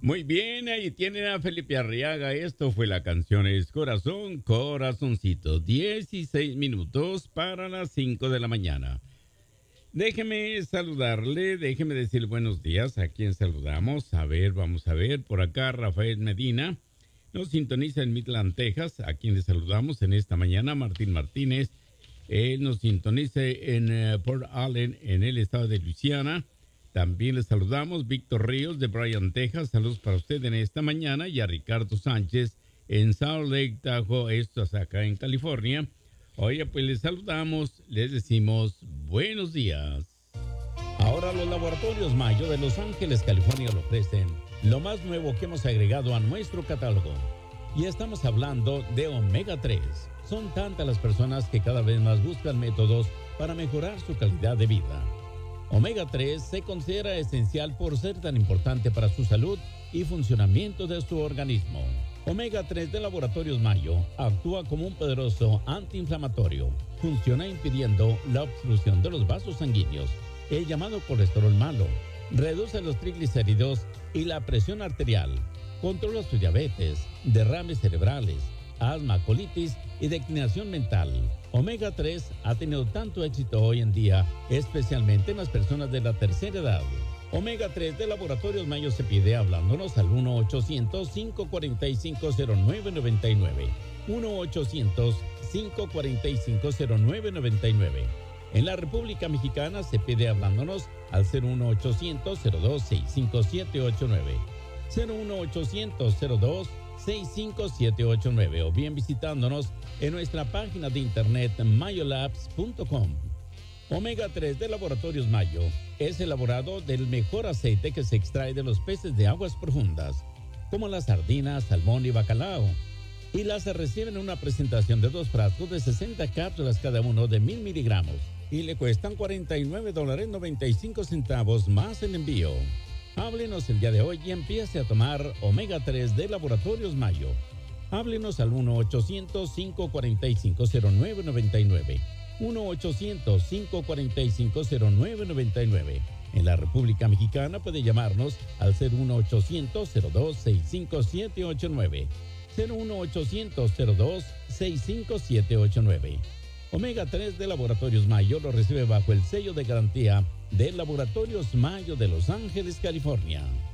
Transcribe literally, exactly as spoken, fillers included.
Muy bien, ahí tienen a Felipe Arriaga. Esto fue la canción Es Corazón, Corazoncito. dieciséis minutos para las cinco de la mañana. Déjeme saludarle, déjeme decir buenos días a quien saludamos. A ver, vamos a ver, por acá Rafael Medina nos sintoniza en Midland, Texas, a quien le saludamos en esta mañana. Martín Martínez, él nos sintoniza en uh, Port Allen, en el estado de Luisiana. También le saludamos Víctor Ríos de Bryan, Texas. Saludos para usted en esta mañana. Y a Ricardo Sánchez en Salt Lake Tahoe, esto es acá en California. Oye, pues les saludamos, les decimos buenos días. Ahora los laboratorios Mayo de Los Ángeles, California le ofrecen lo más nuevo que hemos agregado a nuestro catálogo. Y estamos hablando de omega tres. Son tantas las personas que cada vez más buscan métodos para mejorar su calidad de vida. omega tres se considera esencial por ser tan importante para su salud y funcionamiento de su organismo. omega tres de Laboratorios Mayo actúa como un poderoso antiinflamatorio. Funciona impidiendo la obstrucción de los vasos sanguíneos, el llamado colesterol malo. Reduce los triglicéridos y la presión arterial. Controla su diabetes, derrames cerebrales, asma, colitis y declinación mental. omega tres ha tenido tanto éxito hoy en día, especialmente en las personas de la tercera edad. omega tres de Laboratorios Mayo se pide hablándonos al uno ochocientos, cinco cuatro cinco, cero nueve nueve nueve. uno ochocientos, cinco cuatro cinco, cero nueve nueve nueve. En la República Mexicana se pide hablándonos al cero uno ochocientos, cero dos seis cinco siete ocho nueve. cero uno ochocientos, cero dos seis cinco siete ocho nueve o bien visitándonos en nuestra página de internet mayolabs punto com. omega tres de Laboratorios Mayo es elaborado del mejor aceite que se extrae de los peces de aguas profundas, como las sardinas, salmón y bacalao. Y las reciben en una presentación de dos frascos de sesenta cápsulas cada uno de mil miligramos. Y le cuestan cuarenta y nueve dólares noventa y cinco centavos más el envío. Háblenos el día de hoy y empiece a tomar omega tres de Laboratorios Mayo. Háblenos al uno ochocientos, cinco cuatro cinco, cero nueve nueve nueve. uno ochocientos, cinco cuatro cinco, cero nueve nueve nueve. En la República Mexicana puede llamarnos al cero uno ochocientos, cero dos seis cinco siete ocho nueve. cero uno ochocientos, cero dos seis cinco siete ocho nueve. omega tres de Laboratorios Mayo lo recibe bajo el sello de garantía de Laboratorios Mayo de Los Ángeles, California.